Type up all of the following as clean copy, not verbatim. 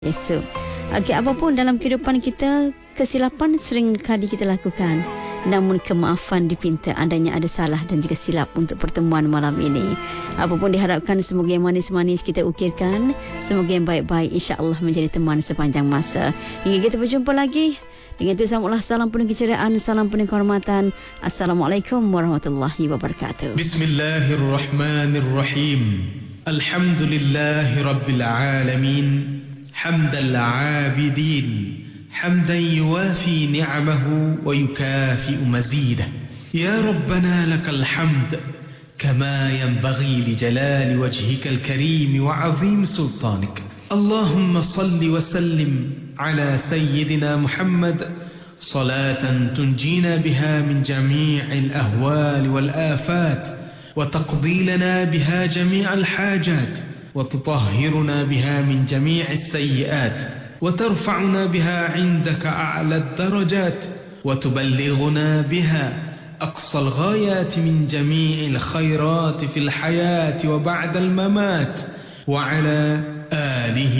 Esok, apapun dalam kehidupan kita, kesilapan sering kali kita lakukan. Namun kemaafan dipinta andainya ada salah dan juga silap untuk pertemuan malam ini. Apapun diharapkan, semoga yang manis-manis kita ukirkan, semoga yang baik-baik insya-Allah menjadi teman sepanjang masa. Hingga kita berjumpa lagi. Dengan itu samalah salam penuh keceriaan, salam penuh kehormatan. Assalamualaikum warahmatullahi wabarakatuh. Bismillahirrahmanirrahim. Alhamdulillahi rabbil alamin. حمد العابدين حمدا يوافي نعمه ويكافئ مزيده يا ربنا لك الحمد كما ينبغي لجلال وجهك الكريم وعظيم سلطانك اللهم صل وسلم على سيدنا محمد صلاة تنجينا بها من جميع الأهوال والآفات وتقضي لنا بها جميع الحاجات وتطهرنا بها من جميع السيئات وترفعنا بها عندك أعلى الدرجات وتبلغنا بها أقصى الغايات من جميع الخيرات في الحياة وبعد الممات وعلى آله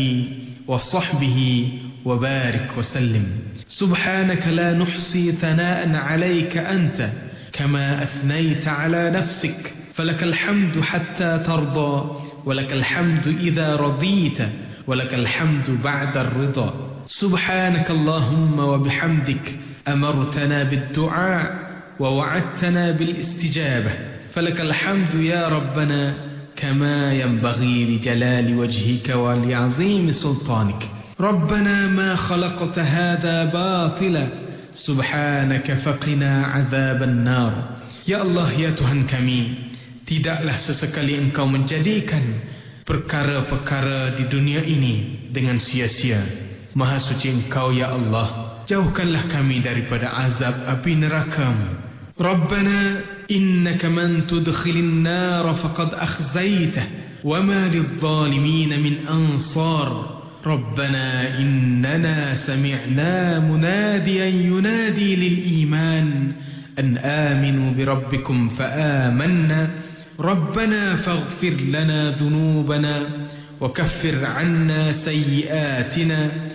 وصحبه وبارك وسلم سبحانك لا نحصي ثناء عليك أنت كما أثنيت على نفسك فلك الحمد حتى ترضى ولك الحمد إذا رضيت ولك الحمد بعد الرضا سبحانك اللهم وبحمدك أمرتنا بالدعاء ووعدتنا بالاستجابة فلك الحمد يا ربنا كما ينبغي لجلال وجهك ولعظيم سلطانك ربنا ما خلقت هذا باطلا سبحانك فقنا عذاب النار يا الله يا Tuhan kami, tidaklah sesekali Engkau menjadikan perkara-perkara di dunia ini dengan sia-sia. Maha suci Engkau ya Allah, jauhkanlah kami daripada azab api neraka-Mu. Rabbana innaka man tudkhilin nar faqad akhzaytah wa ma lidh-dhalimin min ansar. Rabbana innana sami'na munadiyan yunadi lil iman an aminu bi rabbikum fa amanna. ربنا فاغفر لنا ذنوبنا وكفر عنا سيئاتنا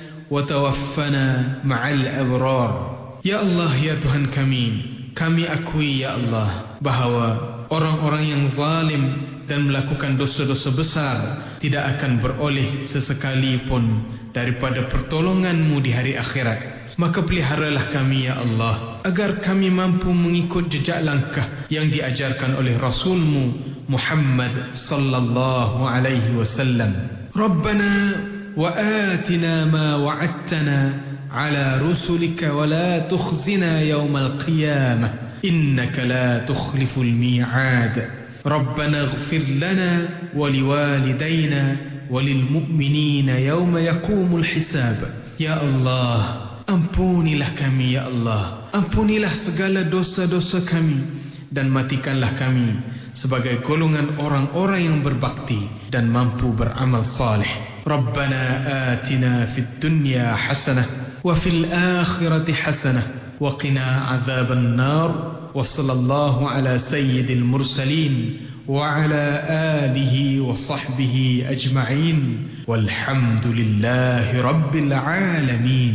وتوفنا مع الأبرار Ya Allah ya Tuhan kami akui ya Allah bahawa orang-orang yang zalim dan melakukan dosa-dosa besar tidak akan beroleh sesekali pun daripada pertolongan-Mu di hari akhirat. Maka peliharalah kami ya Allah agar kami mampu mengikut jejak langkah yang diajarkan oleh Rasul-Mu Muhammad sallallahu alaihi wasallam. Rabbana wa atina ma wa'adtana ala rusulika wa la tukhzina yawmal qiyamah innaka la tukhliful mi'ad. Rabbana ighfir lana wa liwalidayna wa lil mu'minina yawma yaqumul hisab. Ya Allah, ampunilah kami ya Allah, ampunilah segala dosa-dosa kami dan matikanlah kami sebagai golongan orang-orang yang berbakti dan mampu beramal saleh. Rabbana atina fid dunya hasanah wa fil akhirati hasanah wa qina adzaban nar wa sallallahu ala sayyidil mursalin wa ala alihi wa sahbihi ajma'in walhamdulillahi rabbil alamin.